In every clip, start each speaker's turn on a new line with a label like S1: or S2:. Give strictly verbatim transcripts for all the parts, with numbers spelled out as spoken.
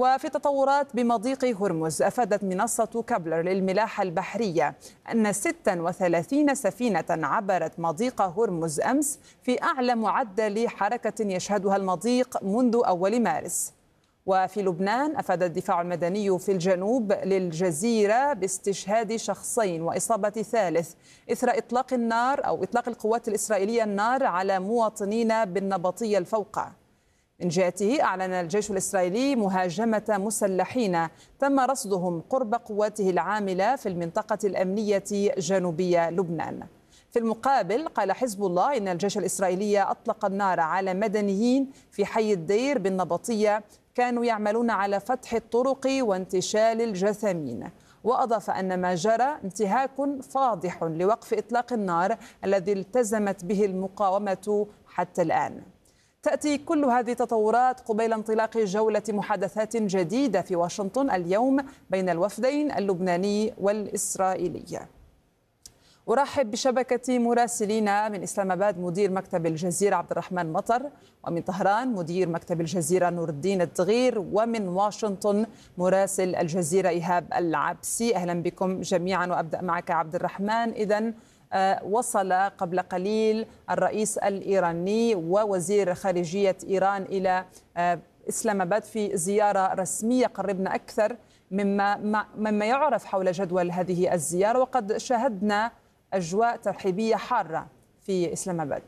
S1: وفي تطورات بمضيق هرمز، أفادت منصة كابلر للملاحة البحرية أن ستة وثلاثين سفينة عبرت مضيق هرمز أمس في أعلى معدل حركة يشهدها المضيق منذ أول مارس. وفي لبنان، أفاد الدفاع المدني في الجنوب للجزيرة باستشهاد شخصين وإصابة ثالث إثر إطلاق النار أو إطلاق القوات الإسرائيلية النار على مواطنين بالنبطية الفوقع. من جهته، أعلن الجيش الإسرائيلي مهاجمة مسلحين تم رصدهم قرب قواته العاملة في المنطقة الأمنية جنوبية لبنان. في المقابل، قال حزب الله إن الجيش الإسرائيلي أطلق النار على مدنيين في حي الدير بالنبطية كانوا يعملون على فتح الطرق وانتشال الجثامين. وأضاف أن ما جرى انتهاك فاضح لوقف إطلاق النار الذي التزمت به المقاومة حتى الآن. تأتي كل هذه التطورات قبيل انطلاق جولة محادثات جديدة في واشنطن اليوم بين الوفدين اللبناني والإسرائيلي. أرحب بشبكة مراسلينا من إسلام آباد مدير مكتب الجزيرة عبد الرحمن مطر، ومن طهران مدير مكتب الجزيرة نور الدين الدغير، ومن واشنطن مراسل الجزيرة إيهاب العبسي. أهلا بكم جميعا، وأبدأ معك عبد الرحمن. إذن وصل قبل قليل الرئيس الإيراني ووزير خارجية إيران إلى إسلام آباد في زيارة رسمية. قربنا أكثر مما مما يعرف حول جدول هذه الزيارة، وقد شاهدنا أجواء ترحيبية حارة في إسلام آباد.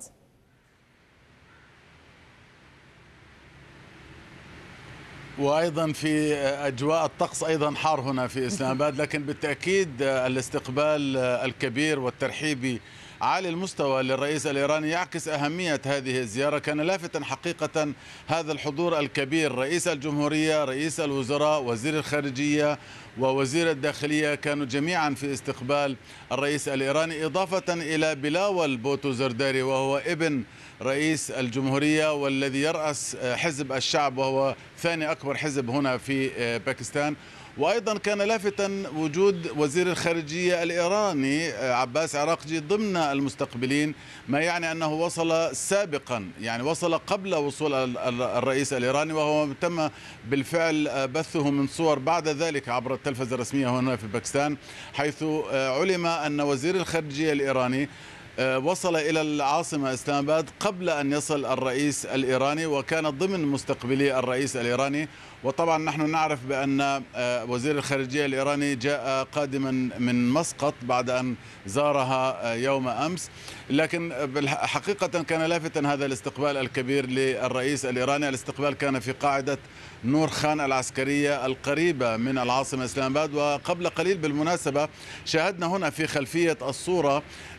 S2: وأيضا في أجواء الطقس أيضا حار هنا في إسلام آباد، لكن بالتأكيد الاستقبال الكبير والترحيبي عالي المستوى للرئيس الإيراني يعكس أهمية هذه الزيارة. كان لافتا حقيقة هذا الحضور الكبير، رئيس الجمهورية، رئيس الوزراء، وزير الخارجية ووزير الداخلية كانوا جميعا في استقبال الرئيس الإيراني، إضافة إلى بلاول بوتو زرداري وهو ابن رئيس الجمهورية والذي يرأس حزب الشعب وهو ثاني أكبر حزب هنا في باكستان. وأيضا كان لافتا وجود وزير الخارجية الإيراني عباس عراقجي ضمن المستقبلين، ما يعني أنه وصل سابقا، يعني وصل قبل وصول الرئيس الإيراني، وهو تم بالفعل بثه من صور بعد ذلك عبر التلفزة الرسمية هنا في باكستان، حيث علم أن وزير الخارجية الإيراني وصل إلى العاصمة إسلام آباد قبل أن يصل الرئيس الإيراني، وكان ضمن مستقبلي الرئيس الإيراني. وطبعا نحن نعرف بأن وزير الخارجية الإيراني جاء قادما من مسقط بعد أن زارها يوم أمس، لكن حقيقة كان لافتا هذا الاستقبال الكبير للرئيس الإيراني. الاستقبال كان في قاعدة نور خان العسكرية القريبة من العاصمة إسلام آباد. وقبل قليل بالمناسبة شاهدنا هنا في خلفية الصورة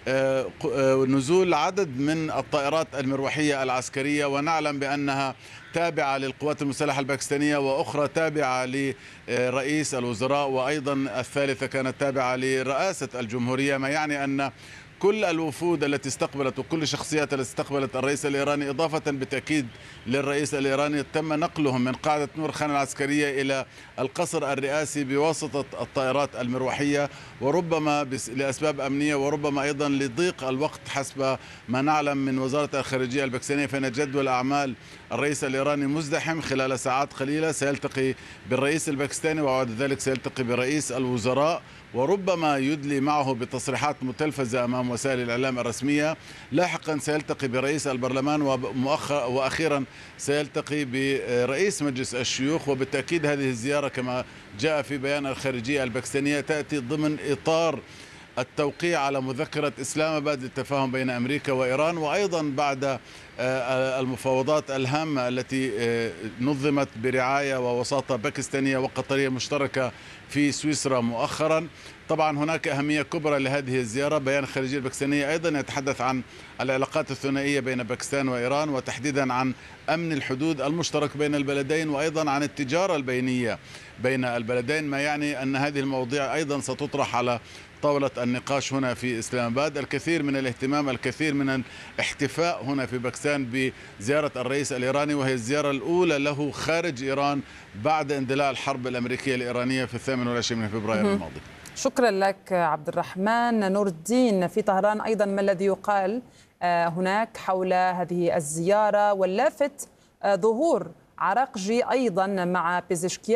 S2: نزول عدد من الطائرات المروحية العسكرية، ونعلم بأنها تابعة للقوات المسلحة الباكستانية، وأخرى تابعة لرئيس الوزراء، وأيضا الثالثة كانت تابعة لرئاسة الجمهورية، ما يعني أن كل الوفود التي استقبلت وكل الشخصيات التي استقبلت الرئيس الإيراني إضافة بالتأكيد للرئيس الإيراني تم نقلهم من قاعدة نور خان العسكرية إلى القصر الرئاسي بواسطة الطائرات المروحية، وربما لأسباب أمنية وربما أيضا لضيق الوقت حسب ما نعلم من وزارة الخارجية الباكستانية، فإن جدول أعمال الرئيس الإيراني مزدحم. خلال ساعات قليلة سيلتقي بالرئيس الباكستاني، وبعد ذلك سيلتقي برئيس الوزراء، وربما يدلي معه بتصريحات متلفزة أمام وسائل الإعلام الرسمية. لاحقا سيلتقي برئيس البرلمان، وأخيرا سيلتقي برئيس مجلس الشيوخ. وبالتأكيد هذه الزيارة كما جاء في بيان الخارجية الباكستانية تأتي ضمن إطار التوقيع على مذكرة إسلام آباد للتفاهم بين أمريكا وإيران، وأيضا بعد المفاوضات الهامة التي نظمت برعاية ووساطة باكستانية وقطرية مشتركة في سويسرا مؤخرا. طبعا هناك أهمية كبرى لهذه الزيارة. بيان الخارجية الباكستانية أيضا يتحدث عن العلاقات الثنائية بين باكستان وإيران، وتحديدا عن أمن الحدود المشترك بين البلدين، وأيضا عن التجارة البينية بين البلدين، ما يعني أن هذه المواضيع أيضا ستطرح على طاولة النقاش هنا في إسلام آباد. الكثير من الاهتمام، الكثير من الاحتفاء هنا في باكستان بزيارة الرئيس الإيراني، وهي الزيارة الأولى له خارج إيران بعد اندلاع الحرب الأمريكية الإيرانية في الثامن والعشرين من فبراير الماضي.
S1: شكرا لك عبد الرحمن. نور الدين، في طهران أيضا ما الذي يقال هناك حول هذه الزيارة؟ واللافت ظهور عراقجي أيضا مع بيزشكيان